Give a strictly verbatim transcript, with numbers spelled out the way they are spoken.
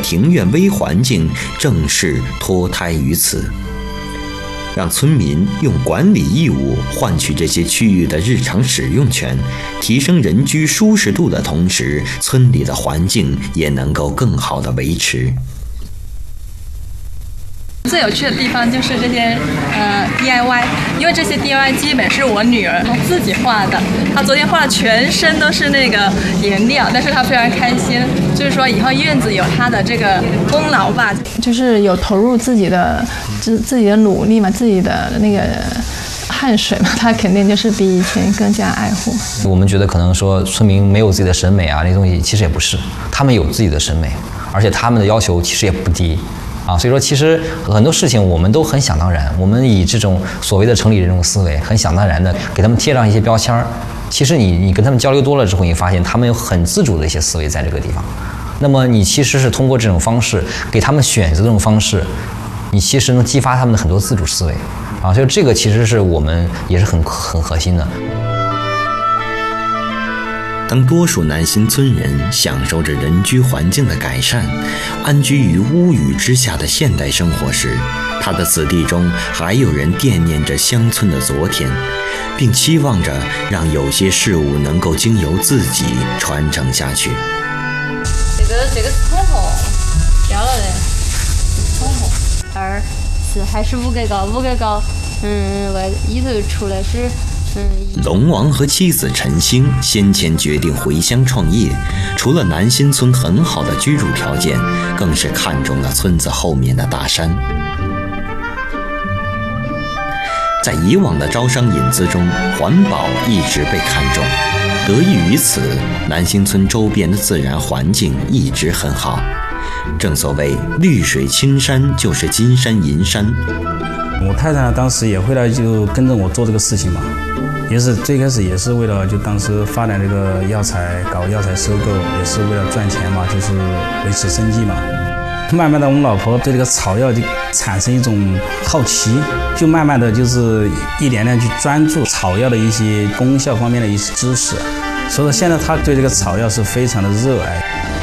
庭院微环境正是脱胎于此。让村民用管理义务换取这些区域的日常使用权，提升人居舒适度的同时，村里的环境也能够更好地维持。 最有趣的地方就是这些呃 D I Y， 因为这些 D I Y 基本是我女儿她自己画的，她昨天画的全身都是那个颜料，但是她非常开心，就是说以后院子有她的这个功劳吧，就是有投入自己的自自己的努力嘛，自己的那个汗水嘛，她肯定就是比以前更加爱护。 我们觉得可能说村民没有自己的审美啊，那些东西其实也不是，他们有自己的审美，而且他们的要求其实也不低。啊，所以说其实很多事情我们都很想当然，我们以这种所谓的城里人这种思维，很想当然的给他们贴上一些标签儿。其实你你跟他们交流多了之后，你发现他们有很自主的一些思维在这个地方。那么你其实是通过这种方式给他们选择这种方式，你其实能激发他们的很多自主思维。啊，所以这个其实是我们也是很很核心的。 当多数南新村人享受着人居环境的改善，安居于屋宇之下的现代生活时，他的子弟中还有人惦念着乡村的昨天，并期望着让有些事物能够经由自己传承下去。 这个这个是统合，标了的统合。二是还是五个高，五个高，嗯，外里头出来是。 龙王和妻子陈星先前决定回乡创业，除了南新村很好的居住条件，更是看中了村子后面的大山。在以往的招商引资中，环保一直被看重，得益于此，南新村周边的自然环境一直很好。正所谓绿水青山就是金山银山。 我太太当时也回来就跟着我做这个事情嘛，也是最开始也是为了就当时发展这个药材，搞药材收购，也是为了赚钱嘛，就是维持生计嘛。慢慢的，我们老婆对这个草药就产生一种好奇，就慢慢的就是一点点去专注草药的一些功效方面的一些知识，所以说现在她对这个草药是非常的热爱。